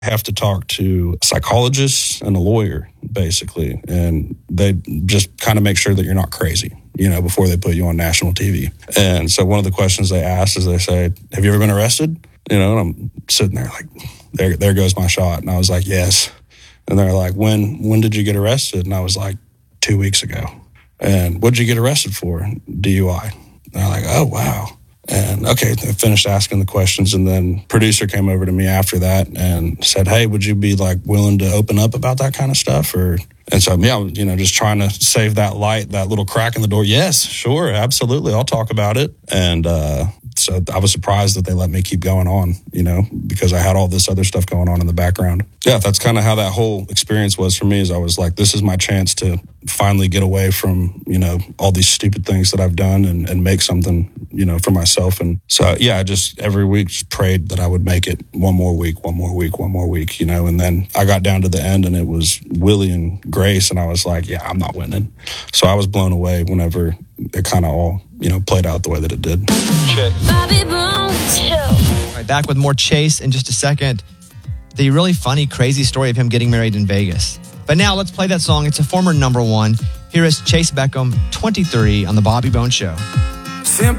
have to talk to a psychologist and a lawyer, basically. And they just kind of make sure that you're not crazy, before they put you on national TV. And so one of the questions they asked is they say, have you ever been arrested? And I'm sitting there like, there goes my shot. And I was like, yes. And they're like, when did you get arrested? And I was like, 2 weeks ago. And what'd you get arrested for? DUI. And they're like, oh, wow. And okay, they finished asking the questions, and then producer came over to me after that and said, hey, would you be like willing to open up about that kind of stuff? And so, just trying to save that light, that little crack in the door. Yes, sure, absolutely. I'll talk about it. And so I was surprised that they let me keep going on, because I had all this other stuff going on in the background. Yeah, that's kind of how that whole experience was for me, is I was like, this is my chance to finally get away from, all these stupid things that I've done and make something, for myself. And so, yeah, I just every week just prayed that I would make it one more week, and then I got down to the end and it was Willie and Grace, and I was like, yeah, I'm not winning. So I was blown away whenever it kind of all, played out the way that it did. Bobby Bones Show. All right, back with more Chase in just a second. The really funny, crazy story of him getting married in Vegas. But now let's play that song. It's a former number one. Here is Chase Beckham, 23, on the Bobby Bones Show.